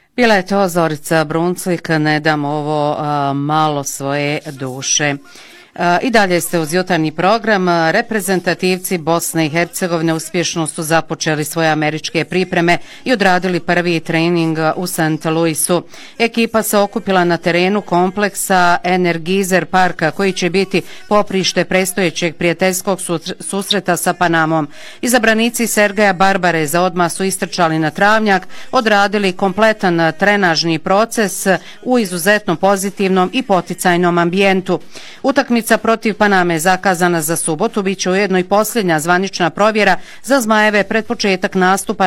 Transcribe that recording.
Bila je to Zorica Brunclik, ne dam ovo malo svoje duše. I dalje ste uz jutarnji program. Reprezentativci Bosne i Hercegovine uspješno su započeli svoje američke pripreme i odradili prvi trening u St. Louisu. Ekipa se okupila na terenu kompleksa Energizer parka koji će biti poprište predstojećeg prijateljskog susreta sa Panamom. Izabranici Sergeja Barbareza odmah su istrčali na travnjak, odradili kompletan trenažni proces u izuzetno pozitivnom i poticajnom ambijentu. Utakmica protiv Paname zakazana za subotu, bit će ujedno i posljednja zvanična provjera za Zmajeve pred početak nastupa